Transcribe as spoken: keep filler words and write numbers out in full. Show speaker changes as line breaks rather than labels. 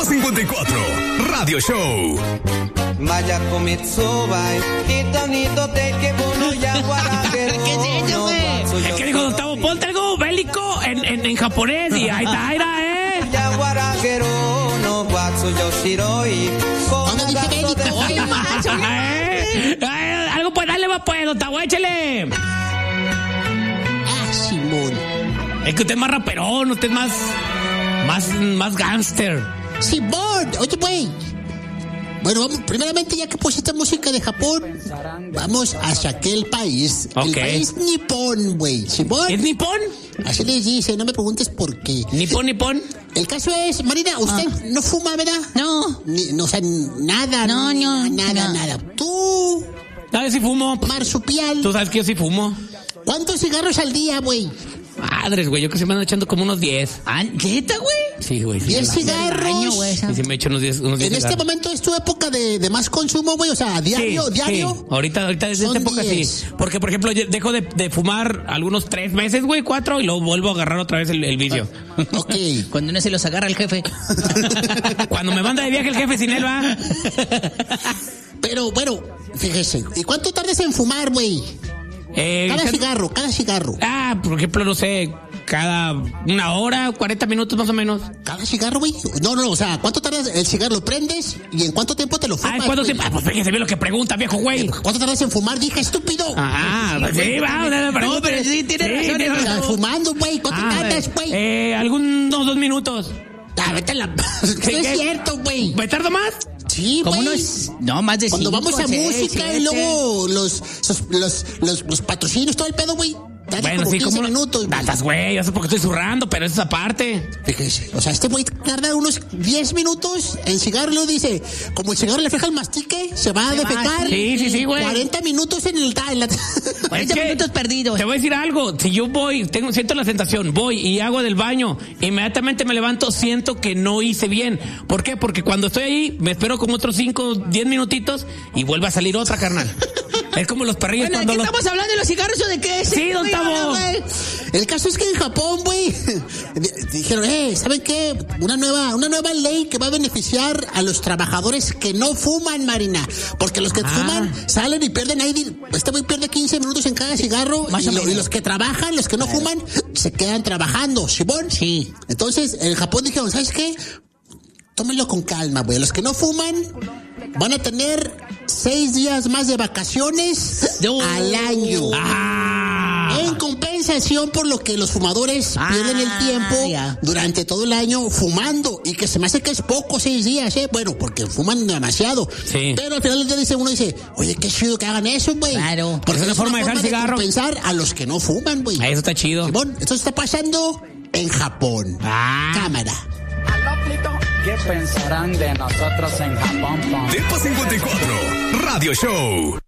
Depa cincuenta y cuatro, Radio Show.
Maya Komitsubai, Hitonito te que bono ya guaraquero.
¿Qué es eso, güey?
Es que dijo Gustavo, ponte algo bélico en, en, en japonés y ahí está, ahí está, eh.
Ya guaraquero, no guatsu yoshiroi.
¿Dónde dice bélico? Oye, macho,
Eh, eh, Algo pues, dale va pues, Gustavo, échale.
Ah, Simón.
Es que usted es más raperón, usted es más, más, más gangster.
Simón, oye, güey. Bueno, vamos, primeramente, ya que pusiste música de Japón, vamos hacia aquel país.
Ok.
El país nipón, güey. Simón.
¿Es nipón?
Así les dice, no me preguntes por qué.
¿Nipón, nipón?
El caso es, Marina, usted
Ah.
no fuma, ¿verdad?
No.
Ni, no, o sea, nada.
No, no,
Nada,
no.
nada. Tú,
¿Sabes si fumo?
marsupial.
Tú sabes que yo sí fumo.
¿Cuántos cigarros al día, güey?
Madres, güey, yo que se me ando echando como unos diez.
Ah, ¿neta, güey?
Sí, güey. Sí,
¿Diez
sí,
cigarros?
Daño, güey, esa.
sí, sí me echo unos diez, unos diez
En este
cigarros.
momento es tu época de, de más consumo, güey. O sea, diario,
Sí,
diario.
sí. Ahorita, ahorita desde
Son
esta época
diez.
sí. Porque, por ejemplo, yo dejo de, de fumar algunos tres meses, güey, cuatro, y luego vuelvo a agarrar otra vez el, el vicio.
Ok.
Cuando uno se los agarra el jefe.
Cuando me manda de viaje el jefe sin él, va.
Pero, bueno, fíjese. ¿Y cuánto tardas en fumar, güey?
Eh,
Cada
¿qué-
cigarro, cada cigarro.
Ah, por ejemplo, no sé, cada una hora, cuarenta minutos más o menos.
¿Cada cigarro, güey? No, no, o sea, ¿cuánto tardas el cigarro? ¿Lo prendes? ¿Y en cuánto tiempo te lo fumas?
Ah, ¿en cuánto
güey?
tiempo? Ah, pues fíjese bien lo que pregunta, viejo güey.
¿Cuánto tardas en fumar? Dije, estúpido.
Ah, pues sí, va, no, no,
No, pero sí, tiene razón,
tiene
O sea,
razón.
fumando, güey. ¿Cuánto
Ah,
tardas, güey?
Eh, algunos dos minutos.
Ah, vete a la... No es
¿Qué?
cierto, güey.
¿Me tardo más?
Sí,
Como
güey.
unos... No, más de
Cuando
cinco,
vamos a
seis,
música
siete.
y luego los, los, los, los, los patrocinios, todo el pedo, güey. Tarda
Bueno,
como
sí,
quince
como
minutos, güey.
Estás, güey, yo sé por qué estoy zurrando, pero eso es aparte.
Fíjese, o sea, este güey tarda unos diez minutos en cigarro, luego dice, como el cigarro le fija el mastique, se va a
Se va,
defecar.
sí, sí, sí, güey.
cuarenta minutos en el... En la...
cuarenta
Es que
minutos perdidos.
Te voy a decir algo, si yo voy, tengo, siento la sensación, voy y hago del baño, inmediatamente me levanto, siento que no hice bien. ¿Por qué? Porque cuando estoy ahí, me espero como otros cinco, diez minutitos y vuelve a salir otra, carnal. Es como los perrillos
Bueno, ¿de
cuando
qué
los...
estamos hablando de los cigarros o de qué?
Sí, don
Güey,
Tavo.
güey.
El caso es que en Japón, güey, dijeron, eh, ¿saben qué? Una nueva, una nueva ley que va a beneficiar a los trabajadores que no fuman, Marina. Porque los que
Ah.
fuman salen y pierden ahí, este güey pierde quince minutos en cada cigarro.
Más
y,
o
lo-
menos.
y los que trabajan, los que no fuman, se quedan trabajando, ¿Simón?
Sí.
Entonces, en Japón dijeron, ¿sabes qué? Tómenlo con calma, güey. Los que no fuman van a tener seis días más de vacaciones
No.
al año.
Ah.
En compensación por lo que los fumadores
Ah,
pierden el tiempo
ya.
durante todo el año fumando. Y que se me hace que es poco, seis días, ¿eh? Bueno, porque fuman demasiado.
Sí.
Pero al final del día dice, uno dice, oye, qué chido que hagan eso, güey.
Claro.
Porque
Es una forma de dejar el cigarro.
compensar a los que no fuman, güey.
Eso está chido.
Simón, esto está pasando en Japón.
Ah.
Cámara.
¿Qué pensarán de nosotros en Japón?
Depa cincuenta y cuatro, Radio Show.